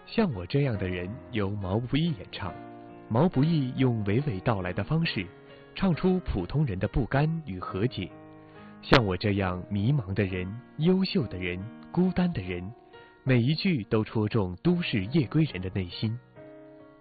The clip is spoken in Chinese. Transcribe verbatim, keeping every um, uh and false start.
像我这样的人由毛不易演唱，毛不易用娓娓道来的方式，唱出普通人的不甘与和解。像我这样迷茫的人、优秀的人、孤单的人，每一句都戳中都市夜归人的内心。